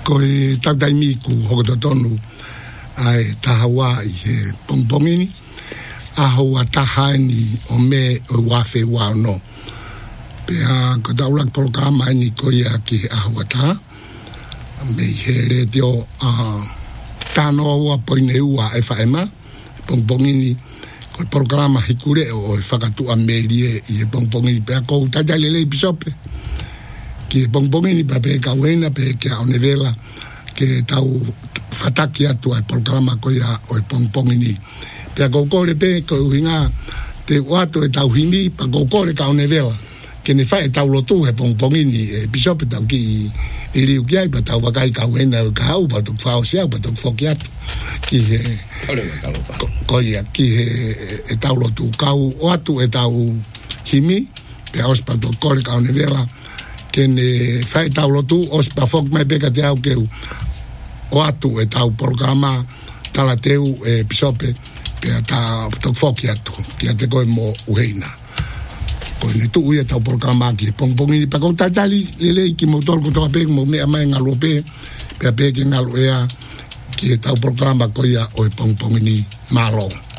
ko e tautai ku hokototonu ai tahawa i he pongpongini a hoa tahani o me o wafe wao no pea ko taulak programa ni ko ia ki a hoa ta me he re tio tano ua poine ua e whaema pongpongini ko programa hikure o e whakatu a merie i he pongpongini pea ko utajalele i pisope ki pongpongini pa pe kawena pe ke au nevela ke tau fataki atu ai programa ko ia o e pongpongini pea kokore pe ko uhinga te watu e tau hini pa kokore ka onevela ke ne fai tau lotu he pongpongini e pisope tau ki i liu kiai pa tau wakai ka wena ka hau pa tuk whao siau pa tuk whoki atu ki he ko ia ki he e tau lotu kau o atu e tau himi pea os pa kokore ka onevela ke ne fai tau lotu os pa fok mai peka te au keu o atu e tau programa tala teu e pisope pea ta tok foki atu ki ate koe mo uheina koe ne tu uia tau programa ki pongpongini pa kou tatali lelei ki motor ko toka pek mo mea mai ngalo pe pea peke ngalo ea ki tau programa koe ia o e pongpongini malo